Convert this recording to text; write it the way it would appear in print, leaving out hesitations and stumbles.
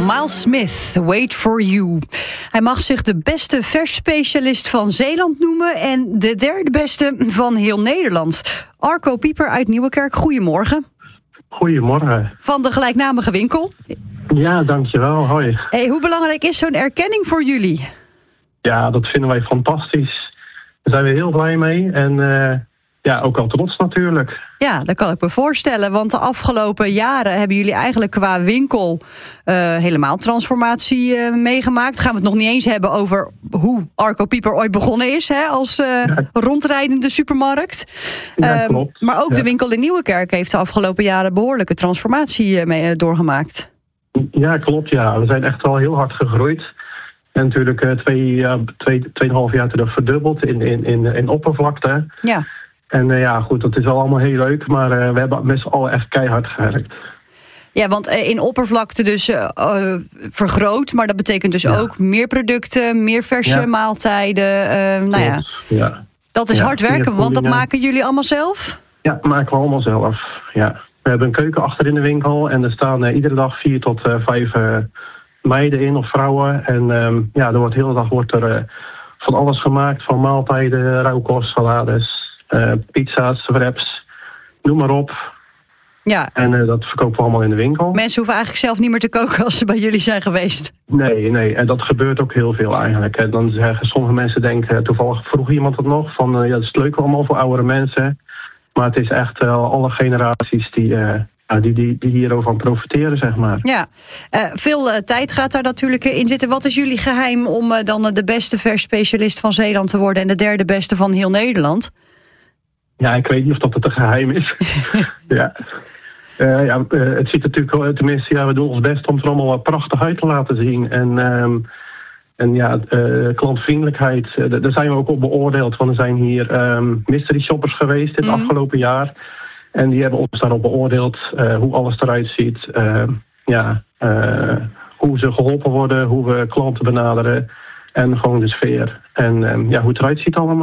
Miles Smith, Wait for You. Hij mag zich de beste versspecialist van Zeeland noemen en de derde beste van heel Nederland. Arco Pieper uit Nieuwekerk, goedemorgen. Goedemorgen. Van de gelijknamige winkel. Ja, dankjewel. Hoi. Hey, hoe belangrijk is zo'n erkenning voor jullie? Ja, dat vinden wij fantastisch. Daar zijn we heel blij mee en ook wel trots natuurlijk. Ja, dat kan ik me voorstellen, want de afgelopen jaren hebben jullie eigenlijk qua winkel helemaal transformatie meegemaakt. Gaan we het nog niet eens hebben over hoe Arco Pieper ooit begonnen is, hè, als rondrijdende supermarkt. Ja, klopt. Maar ook de winkel in Nieuwekerk heeft de afgelopen jaren behoorlijke transformatie doorgemaakt. Ja, klopt. Ja. We zijn echt wel heel hard gegroeid. En natuurlijk 2,5 jaar terug verdubbeld in oppervlakte. Ja. En goed, dat is wel allemaal heel leuk, maar we hebben met z'n allen echt keihard gewerkt. Ja, want in oppervlakte dus vergroot, maar dat betekent dus ook meer producten, meer verse maaltijden. Ja. Dat is hard werken, want dat maken jullie allemaal zelf? Ja, maken we allemaal zelf. Ja. We hebben een keuken achter in de winkel en er staan iedere dag 4 tot 5 meiden in of vrouwen. En er wordt de hele dag van alles gemaakt, van maaltijden, rauwkost, salades. Pizza's, wraps, noem maar op. Ja. En dat verkopen we allemaal in de winkel. Mensen hoeven eigenlijk zelf niet meer te koken als ze bij jullie zijn geweest. Nee. En dat gebeurt ook heel veel eigenlijk. En dan zeggen sommige mensen, toevallig vroeg iemand het nog, van dat is het leuk allemaal voor oudere mensen. Maar het is echt alle generaties die hierover profiteren, zeg maar. Ja, veel tijd gaat daar natuurlijk in zitten. Wat is jullie geheim om dan de beste versspecialist van Zeeland te worden en de derde beste van heel Nederland? Ja, ik weet niet of dat het een geheim is. Het ziet natuurlijk, tenminste, we doen ons best om het er allemaal prachtig uit te laten zien. En klantvriendelijkheid, daar zijn we ook op beoordeeld. Want er zijn hier mystery shoppers geweest dit afgelopen jaar. En die hebben ons daarop beoordeeld hoe alles eruit ziet. Hoe ze geholpen worden, hoe we klanten benaderen. En gewoon de sfeer. En hoe het eruit ziet allemaal.